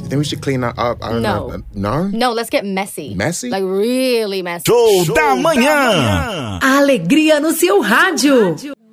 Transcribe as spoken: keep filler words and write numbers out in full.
You think we should clean that up? I don't No. know. No? No, let's get messy. Messy? Like really messy. Show da manhã. A alegria no seu rádio.